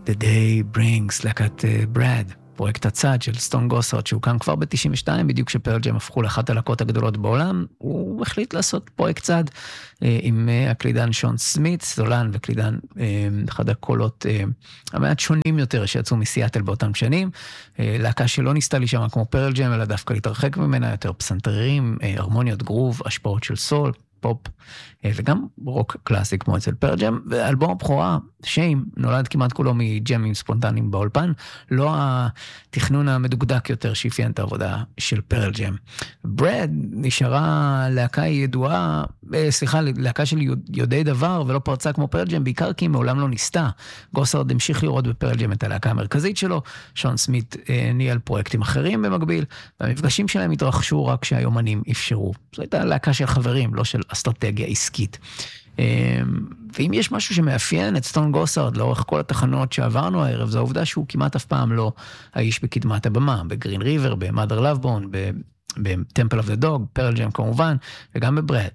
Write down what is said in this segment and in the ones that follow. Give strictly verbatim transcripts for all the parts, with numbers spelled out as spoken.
The Day Brings, להקת ברד, פרויקט הצד של סטון גוסארד, שהוקם כבר ב-תשעים ושתיים, בדיוק כשפרל ג'ם הפכו לאחת הלהקות הגדולות בעולם, הוא החליט לעשות פרויקט צד עם הקלידן שון סמית, סולן וקלידן, אחד הקולות המעט שונים יותר שיצאו מסיאטל באותם שנים, להקה שלא ניסתה להישמע כמו פרל ג'ם, אלא דווקא להתרחק ממנה, יותר פסנתרים, הרמוניות גרוב, השפעות של סול, פופ, וגם רוק קלאסי כמו אצל פרל ג'ם, ואלבום הבכורה, שיים, נולד כמעט כולו מג'מים ספונטניים באולפן, לא התכנון המדוקדק יותר שאפיין את העבודה של פרל ג'ם. ברד נשארה להקה ידועה, סליחה, להקה של יודעי דבר, ולא פרצה כמו פרל ג'ם, בעיקר כי מעולם לא ניסתה. גוסארד המשיך לראות בפרל ג'ם את הלהקה המרכזית שלו, שון סמית ניהל פרויקטים אחרים במקביל, והמפגשים שלהם התרחשו רק שהיומנים אפשרו. זו הייתה להקה של חברים, לא של אסטרטגיה עסקית. ואם יש משהו שמאפיין את סטון גוסארד לאורך כל התחנות שעברנו הערב, זו העובדה שהוא כמעט אף פעם לא האיש בקדמת הבמה, בגרין ריבר, במאדר לאבבון, בטמפל אוף דה דוג, פרל ג'ם כמובן, וגם בברד.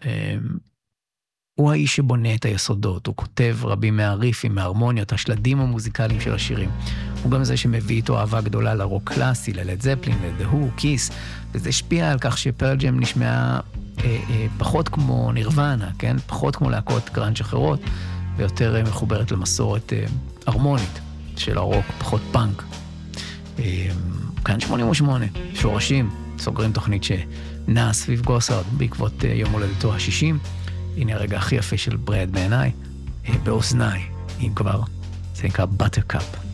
הוא האיש שבונה את היסודות, הוא כותב רבים מהריפים, מההרמוניות, השלדים המוזיקליים של השירים. הוא גם זה שמביא איתו אהבה גדולה לרוק קלאסי, ללד זפלין, לדהו, קיס, וזה השפיע על כך שפרל ג'ם נשמעה אה, אה, פחות כמו נירוונה, כן? פחות כמו להקות גראנג' אחרות, ויותר אה, מחוברת למסורת אה, הרמונית של הרוק, פחות פאנק. אה, כאן שמונים ושמונה, שורשים, סוגרים תוכנית שנעה סביב גוסארד בעקבות אה, יום הולדתו ה-שישים. הנה הרגע הכי יפה של ברד בעיניי, אה, באוזניי, אם כבר, זה נקרא בטרקאפ.